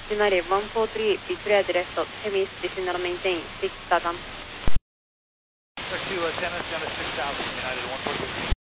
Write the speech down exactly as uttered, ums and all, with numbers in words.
United one four three, Victoria Directo, Temis, descend and maintain six T A T A M. Back to uh, Temis, down to six thousand, United one four three.